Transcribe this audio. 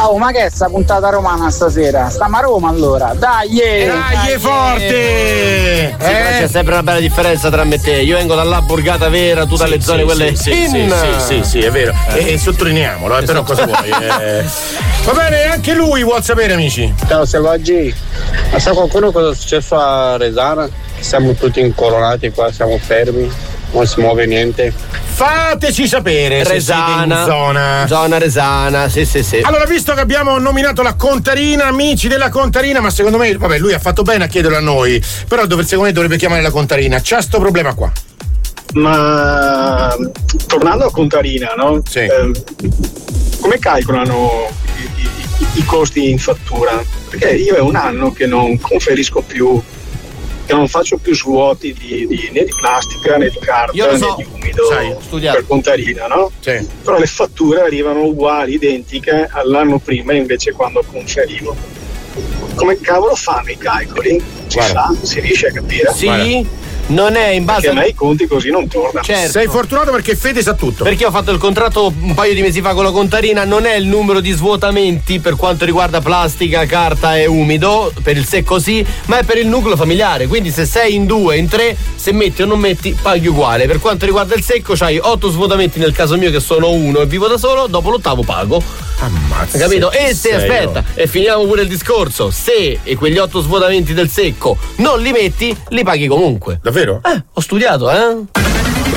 Oh, ma che è sta puntata romana stasera? Stiamo a Roma allora, dai! Dai, forte! C'è sempre una bella differenza tra me e te. Io vengo dalla borgata vera, tu dalle zone quelle sì, è vero. E sottolineiamolo, però cosa vuoi? Va bene, anche lui vuol sapere, amici. Ciao Selvaggi, ma sa qualcuno cosa è successo a Resana? Siamo tutti incoronati qua, siamo fermi, non si muove niente. Fateci sapere Resana, se siete in zona Resana, sì. Allora, visto che abbiamo nominato la Contarina, amici della Contarina, ma secondo me, vabbè, lui ha fatto bene a chiederlo a noi, però secondo me dovrebbe chiamare la Contarina. C'ha sto problema qua. Ma tornando a Contarina, no? Sì. Come calcolano i costi in fattura? Perché io è un anno che non conferisco più, che non faccio più svuoti né di plastica né di carta Io lo so, né di umido studiato. per Contarina, no? Sì. Però le fatture arrivano uguali, identiche all'anno prima invece quando conferivo. Come cavolo fanno i calcoli? Si riesce a capire? Sì. Guarda. Non è in base perché a me i conti così non tornano. Certo. Sei fortunato perché Fede sa tutto. Perché ho fatto il contratto un paio di mesi fa con la Contarina, non è il numero di svuotamenti per quanto riguarda plastica, carta e umido, per il secco sì, ma è per il nucleo familiare. Quindi se sei in 2, in 3, se metti o non metti, paghi uguale. Per quanto riguarda il secco, c'hai 8 svuotamenti nel caso mio che sono 1 e vivo da solo, dopo l'8° pago. Ammazza. Capito? E se aspetta, e finiamo pure il discorso, se quegli 8 svuotamenti del secco non li metti, li paghi comunque. Davvero? Ho studiato,